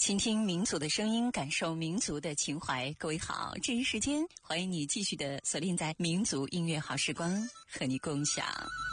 倾听民族的声音，感受民族的情怀。各位好，这一时间欢迎你继续的锁定在民族音乐好时光，和你共享。